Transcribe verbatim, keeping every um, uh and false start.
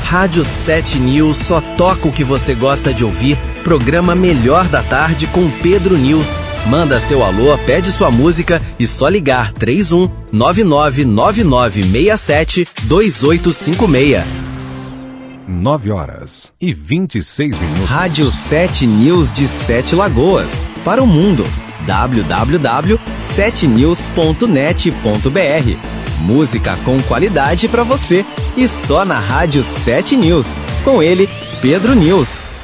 Rádio sete News só toca o que você gosta de ouvir. Programa Melhor da Tarde com Pedro News. Manda seu alô, pede sua música e só ligar três um nove nove nove nove seis sete dois oito cinco seis. nove horas e vinte e seis minutos. Rádio sete News de Sete Lagoas. Para o mundo. w w w ponto sete news ponto net ponto b r. Música com qualidade para você. E só na Rádio sete News. Com ele, Pedro News.